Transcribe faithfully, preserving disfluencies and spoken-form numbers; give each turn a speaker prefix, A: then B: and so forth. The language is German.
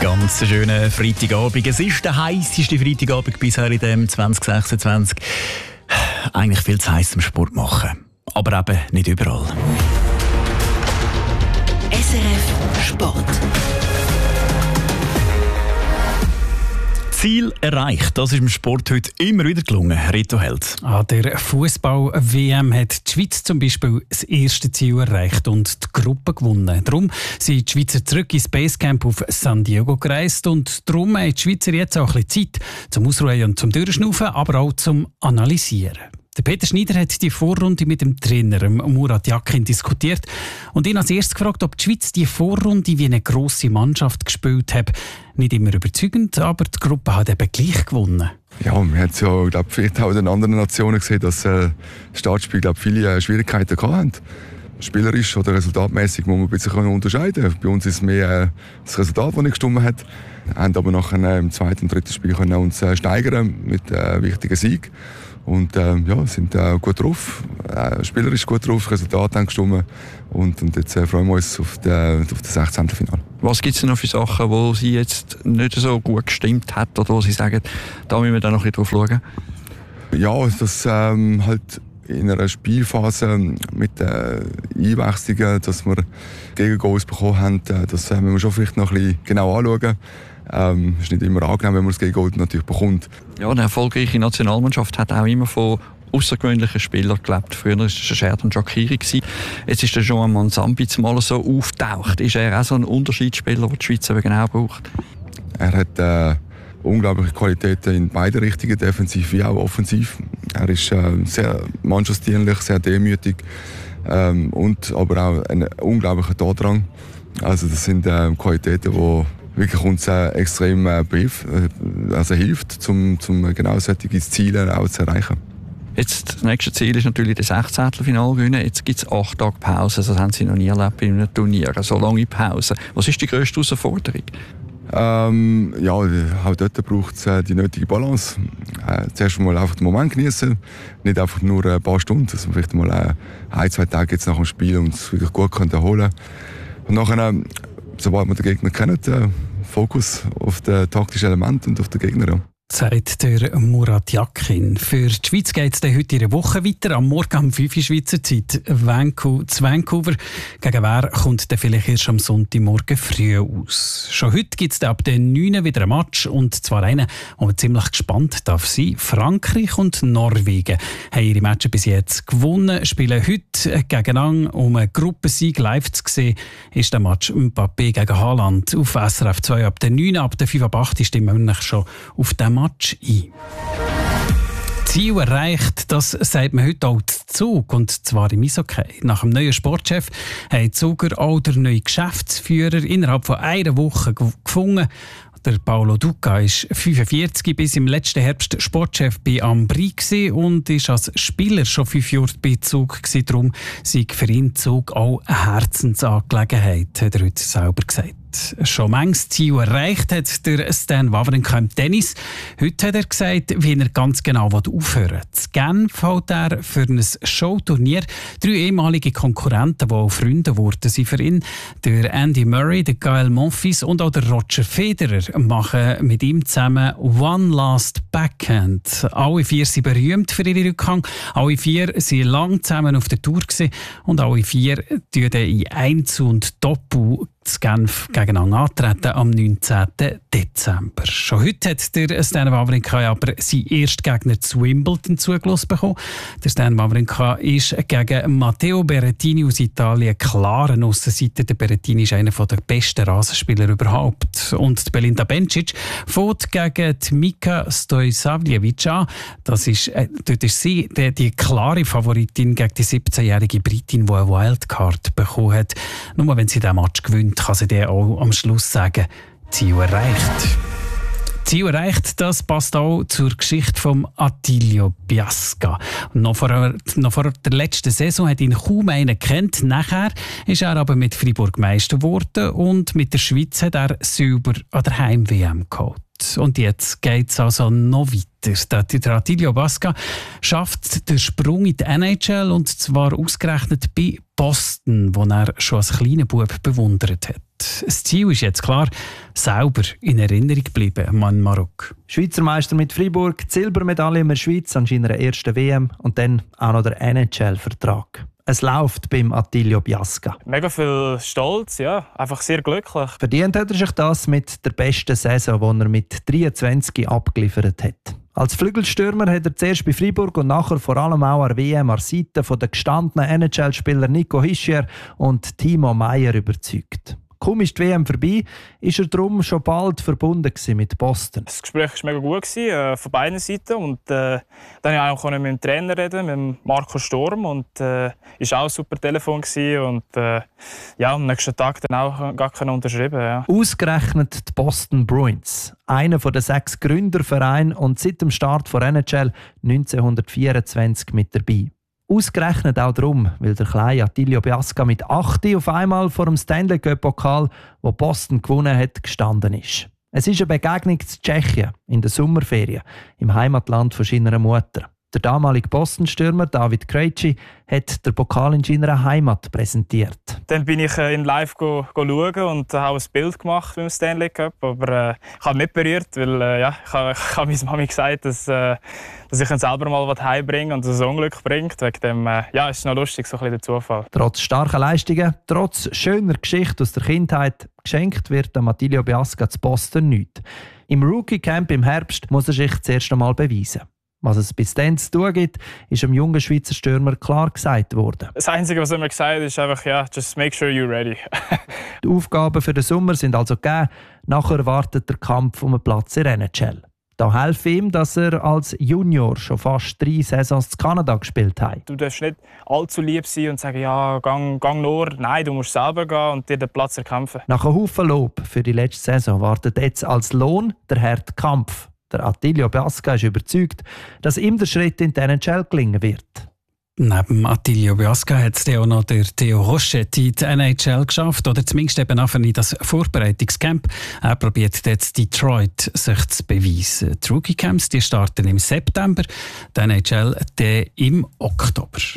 A: Ganz schönen Freitagabend. Es ist der heisseste Freitagabend bisher in dem zwanzig sechsundzwanzig. Eigentlich viel zu heiß zum Sport machen. Aber eben nicht überall.
B: S R F Sport.
A: Ziel erreicht. Das ist im Sport heute immer wieder gelungen. Reto Held.
C: An der Fußball-W M hat die Schweiz zum Beispiel das erste Ziel erreicht und die Gruppe gewonnen. Darum sind die Schweizer zurück ins Basecamp auf San Diego gereist und darum haben die Schweizer jetzt auch ein bisschen Zeit zum Ausruhen und zum Durchschnaufen, aber auch zum Analysieren. Der Peter Schneider hat die Vorrunde mit dem Trainer Murat Yakin diskutiert und ihn als erstes gefragt, ob die Schweiz die Vorrunde wie eine grosse Mannschaft gespielt hat. Nicht immer überzeugend, aber die Gruppe hat eben gleich gewonnen.
D: Ja, man hat es ja, glaube vielleicht auch in den anderen Nationen gesehen, dass äh, das Startspiel glaub, viele äh, Schwierigkeiten hatten. Spielerisch oder resultatmäßig muss man ein bisschen unterscheiden. Bei uns ist es mehr äh, das Resultat, das nicht gestimmt hat. Wir haben aber nachher äh, im zweiten und dritten Spiel können uns äh, steigern mit äh, wichtigen Sieg. Und äh, ja, sind äh, gut drauf, äh, spielerisch gut drauf, Resultate haben gestimmt. Und, und jetzt äh, freuen wir uns auf, die, auf das sechzehnten Finale.
E: Was gibt es denn noch für Sachen, wo Sie jetzt nicht so gut gestimmt hat oder wo Sie sagen, da müssen wir dann noch ein bisschen drauf schauen?
D: Ja, dass ähm, halt in einer Spielphase mit äh, Einwechslungen, dass wir Gegengoals bekommen haben, äh, das äh, müssen wir schon vielleicht noch ein bisschen genau anschauen. Ähm, ist nicht immer angenehm, wenn man das Gegengoal natürlich bekommt.
E: Ja, eine erfolgreiche Nationalmannschaft hat auch immer von außergewöhnlichen Spielern gelebt. Früher war es Xherdan Shaqiri. Jetzt ist der Joan Manzambi mal so auftaucht. Ist er auch so ein Unterschiedsspieler, den die Schweiz eben genau braucht?
D: Er hat äh, unglaubliche Qualitäten in beide Richtungen, defensiv wie auch offensiv. Er ist äh, sehr mannschaftsdienlich, sehr demütig ähm, und aber auch ein unglaublicher Tatdrang. Also das sind äh, Qualitäten, die wirklich uns äh, extrem äh, behilft, äh, also hilft, um zum genau solche Ziele auch zu erreichen.
E: Jetzt, das nächste Ziel ist natürlich das Sechzehntelfinale gewinnen. Jetzt gibt es acht Tage Pause. Das haben Sie noch nie erlebt bei einem Turnier. So lange Pause. Was ist die grösste Herausforderung?
D: Ähm, ja, auch dort braucht es äh, die nötige Balance. Äh, zuerst mal einfach den Moment genießen, nicht einfach nur ein paar Stunden, dass man vielleicht mal äh, ein, zwei Tage jetzt nach dem Spiel uns wieder gut kann erholen kann. Und nachher, äh, sobald wir den Gegner kennen, äh, Fokus auf das taktische Element und auf den Gegner. Ja.
C: Sagt der Murat Yakin. Für die Schweiz geht es heute in einer Woche weiter. Am Morgen um fünf Uhr Schweizer Zeit Vancouver, zu Vancouver. Gegen wer kommt dann vielleicht erst am Sonntagmorgen früh aus? Schon heute gibt es ab den neun wieder ein Match. Und zwar einen, wo man ziemlich gespannt darf sein. Frankreich und Norwegen haben ihre Matches bis jetzt gewonnen, spielen heute gegeneinander. Um einen Gruppensieg live zu sehen, ist der Match Mbappé gegen Haaland auf S R F zwei ab den neun, ab den fünf ab acht stimmen wir schon auf den Match ein. Ziel erreicht, das sagt man heute auch zu Zug, und zwar im Eishockey. Nach dem neuen Sportchef haben Zuger auch der neue Geschäftsführer innerhalb von einer Woche gefunden. Der Paolo Duca ist fünfundvierzig, bis im letzten Herbst Sportchef bei Ambri und ist als Spieler schon fünf Jahre bei Zug gewesen. Darum sei für ihn Zug auch eine Herzensangelegenheit, hat er heute selber gesagt. Schon manches Ziel erreicht hat der Stan Wawrinka im Tennis. Heute hat er gesagt, wie er ganz genau aufhören will. In Genf hält er für ein Showturnier drei ehemalige Konkurrenten, die auch Freunde wurden, sind für ihn. Der Andy Murray, der Gael Monfils und auch der Roger Federer machen mit ihm zusammen One Last Backhand. Alle vier sind berühmt für ihren Rückhang. Alle vier waren lang zusammen auf der Tour gewesen, und alle vier treten in Einzel und Doppel zu Genf gegeneinander antreten am neunzehnten Dezember. Schon heute hat der Stan Wawrinka aber seinen ersten Gegner zu Wimbledon zugelassen bekommen. Der Stan Wawrinka ist gegen Matteo Berrettini aus Italien klar an Aussenseiter. Der Berrettini ist einer der besten Rasenspieler überhaupt. Und Belinda Bencic fährt gegen die Mika Stojsavljevic an. Das ist, äh, dort ist sie die, die klare Favoritin gegen die siebzehnjährige Britin, die eine Wildcard bekommen hat. Nur wenn sie diesen Match gewinnt, kann sie dann auch am Schluss sagen, Ziel erreicht. Ziel erreicht, das passt auch zur Geschichte von Attilio Biasca. Noch vor, noch vor der letzten Saison hat ihn kaum einer gekannt. Nachher ist er aber mit Freiburg Meister geworden und mit der Schweiz hat er Silber an der Heim-W M geholt. Und jetzt geht es also noch weiter. Der Attilio Basca schafft den Sprung in die N H L und zwar ausgerechnet bei Boston, wo er schon als kleiner Bub bewundert hat. Das Ziel ist jetzt klar, sauber in Erinnerung bleiben, Mann Marok.
F: Schweizer Meister mit Freiburg, die Silbermedaille in der Schweiz an seiner ersten W M und dann auch noch der N H L-Vertrag. Es läuft beim Attilio Basca.
G: Mega viel Stolz, ja, einfach sehr glücklich.
F: Verdient hat er sich das mit der besten Saison, die er mit dreiundzwanzig abgeliefert hat. Als Flügelstürmer hat er zuerst bei Freiburg und nachher vor allem auch an der W M an der Seite der gestandenen N H L-Spieler Nico Hischier und Timo Meier überzeugt. Kaum ist die W M vorbei, ist er darum schon bald verbunden mit Boston.
G: Das Gespräch war mega gut, äh, von beiden Seiten. Und, äh, dann konnte ich auch mit dem Trainer reden, mit Marco Sturm. Und es äh, war auch ein super Telefon. Und äh, ja, am nächsten Tag dann auch gar keinen unterschrieben. Ja.
F: Ausgerechnet die Boston Bruins, einer der sechs Gründervereine und seit dem Start der N H L neunzehnhundertvierundzwanzig mit dabei. Ausgerechnet auch darum, weil der kleine Attilio Basca mit acht auf einmal vor dem Stanley Cup-Pokal, wo Boston gewonnen hat, gestanden ist. Es ist eine Begegnung zu Tschechien in der Sommerferien, im Heimatland von seiner Mutter. Der damalige Boston-Stürmer David Krejci hat den Pokal in seiner Heimat präsentiert.
G: Dann bin ich äh, in Live go, go schauen und äh, habe ein Bild gemacht beim Stanley Cup. Aber äh, ich habe nicht berührt, weil äh, ja, ich habe ich hab meiner Mami gesagt, dass, äh, dass ich ihn selber mal was heimbringe und dass es Unglück bringt. Wegen dem, äh, ja, ist noch lustig, so ein bisschen der Zufall.
F: Trotz starker Leistungen, trotz schöner Geschichte aus der Kindheit, geschenkt wird dem Attilio Basca zu Boston nichts. Im Rookie-Camp im Herbst muss er sich zuerst einmal beweisen. Was es bis dann zu tun gibt, ist dem jungen Schweizer Stürmer klar gesagt worden.
G: Das Einzige, was er mir gesagt hat, ist einfach, ja, just make sure you're ready.
F: Die Aufgaben für den Sommer sind also gegeben. Nachher wartet der Kampf um einen Platz in der N H L. Da helfe ihm, dass er als Junior schon fast drei Saisons in Kanada gespielt hat.
G: Du darfst nicht allzu lieb sein und sagen, ja, gang, gang nur. Nein, du musst selber gehen und dir den Platz erkämpfen.
F: Nach einem Haufen Lob für die letzte Saison wartet jetzt als Lohn der harte Kampf. Der Attilio Basca ist überzeugt, dass ihm der Schritt in die N H L gelingen wird.
C: Neben Attilio Basca hat es auch noch der Theo Roschet in die N H L geschafft, oder zumindest eben auch in das Vorbereitungscamp. Er probiert jetzt Detroit sich zu beweisen. Die Rookie-Camps die starten im September, die N H L im Oktober.